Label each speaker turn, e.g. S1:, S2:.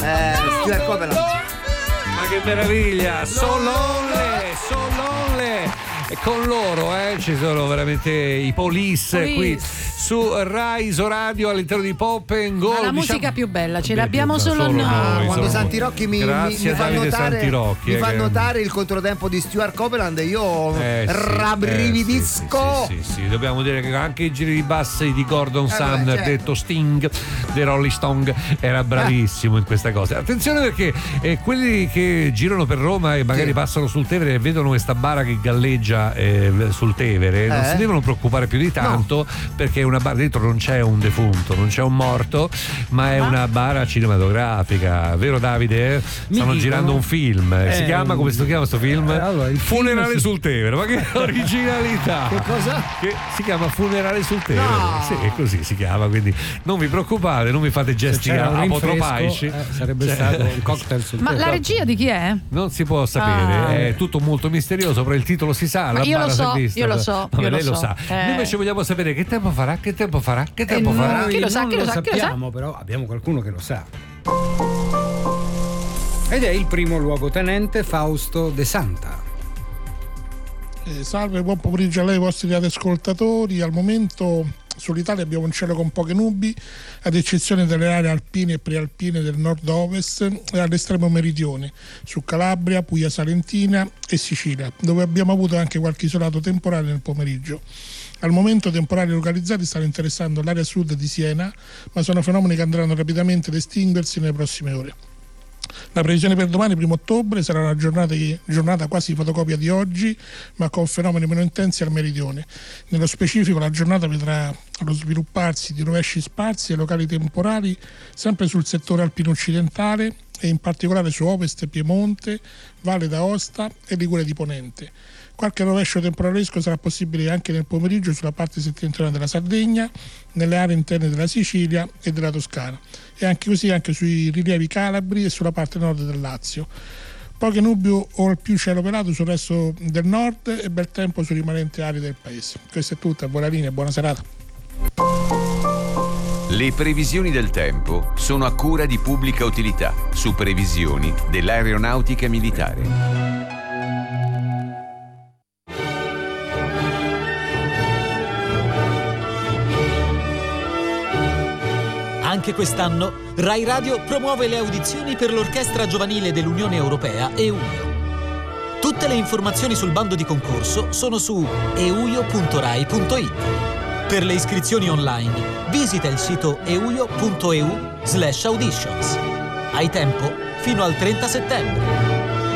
S1: Stuart Copeland.
S2: Ma che meraviglia! Solole! E con loro ci sono veramente i Police qui su Rai Radio all'interno di Pop and Go.
S3: Ma la musica più bella ce l'abbiamo solo noi.
S1: Quando Santirocchi mi fa notare il controtempo di Stuart Copeland, io rabbrividisco.
S2: Sì, dobbiamo dire che anche i giri di bassi di Gordon Sumner, detto Sting dei Rolling Stone, era bravissimo in questa cosa. Attenzione perché quelli che girano per Roma e magari passano sul Tevere e vedono questa bara che galleggia sul Tevere, non si devono preoccupare più di tanto, perché è una bara, dentro non c'è un defunto, non c'è un morto, ma è una bara cinematografica, vero Davide? Stanno girando un film, si chiama, come si chiama questo film?
S4: Allora, il
S2: Funerale sul Tevere, ma che originalità!
S4: Che cosa?
S2: Che si chiama Funerale sul Tevere, sì, è così si chiama, quindi non vi preoccupate, non vi fate gesti apotropaici,
S4: sarebbe stato un cocktail sul Tevere.
S3: Ma la regia di chi è?
S2: Non si può sapere, è tutto molto misterioso, però il titolo si sa.
S3: Ma io lo so.
S2: Vabbè, lei lo sa. Noi invece vogliamo sapere che tempo farà.
S3: Chi lo sa?
S4: Non lo sappiamo, però abbiamo qualcuno che lo sa. Ed è il primo luogotenente Fausto De Santa.
S5: Salve, buon pomeriggio a lei, vostri ascoltatori. Al momento sull'Italia abbiamo un cielo con poche nubi, ad eccezione delle aree alpine e prealpine del nord-ovest e all'estremo meridione, su Calabria, Puglia Salentina e Sicilia, dove abbiamo avuto anche qualche isolato temporale nel pomeriggio. Al momento temporali localizzati stanno interessando l'area sud di Siena, ma sono fenomeni che andranno rapidamente ad estinguersi nelle prossime ore. La previsione per domani, 1 ottobre, sarà una giornata quasi fotocopia di oggi, ma con fenomeni meno intensi al meridione. Nello specifico la giornata vedrà lo svilupparsi di rovesci sparsi e locali temporali sempre sul settore alpino occidentale e in particolare su Ovest, Piemonte, Valle d'Aosta e Liguria di Ponente. Qualche rovescio temporalesco sarà possibile anche nel pomeriggio sulla parte settentrionale della Sardegna, nelle aree interne della Sicilia e della Toscana, e anche sui rilievi calabri e sulla parte nord del Lazio. Poche nubi o al più cielo velato sul resto del nord e bel tempo sulle rimanenti aree del paese. Questo è tutto, buona linea e buona serata.
S6: Le previsioni del tempo sono a cura di Pubblica Utilità, su previsioni dell'Aeronautica Militare.
S7: Anche quest'anno Rai Radio promuove le audizioni per l'Orchestra Giovanile dell'Unione Europea EUIO. Tutte le informazioni sul bando di concorso sono su euio.rai.it. Per le iscrizioni online visita il sito euio.eu/auditions. Hai tempo fino al 30 settembre.